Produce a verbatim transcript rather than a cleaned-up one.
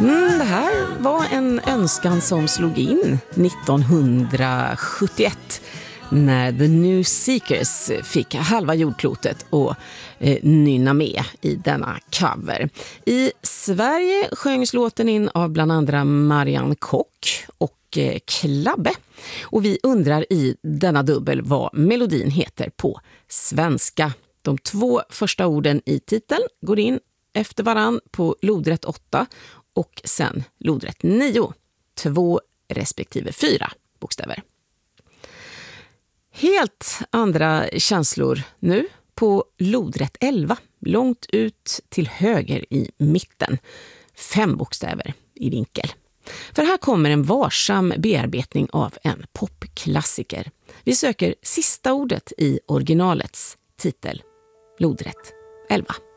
Mm, det här var en önskan som slog in nittonhundrasjuttioett när The New Seekers fick halva jordklotet och eh, nynna med i denna cover. I Sverige sjöngs låten in av bland andra Marianne Kock och eh, Klabbe. Och vi undrar i denna dubbel vad melodin heter på svenska. De två första orden i titeln går in efter varann på lodrätt åtta och sen lodrätt nio. Två respektive fyra bokstäver. Helt andra känslor nu på lodrätt elva. Långt ut till höger i mitten. Fem bokstäver i vinkel. För här kommer en varsam bearbetning av en popklassiker. Vi söker sista ordet i originalets titel. Lodrätt elva.